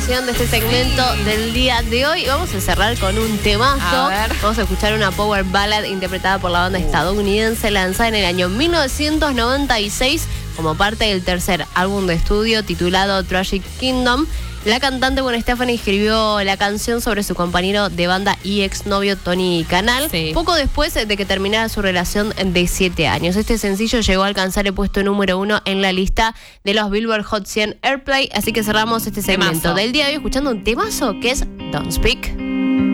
canción de este segmento del día de hoy. Vamos a cerrar con un temazo. Vamos a escuchar una power ballad interpretada por la banda estadounidense, lanzada en el año 1996 como parte del tercer álbum de estudio titulado Tragic Kingdom. La cantante Gwen Stefani escribió la canción sobre su compañero de banda y exnovio Tony Kanal, poco después de que terminara su relación de 7 años. Este sencillo llegó a alcanzar el puesto número 1 en la lista de los Billboard Hot 100 Airplay, así que cerramos este segmento del día de hoy escuchando un temazo que es Don't Speak.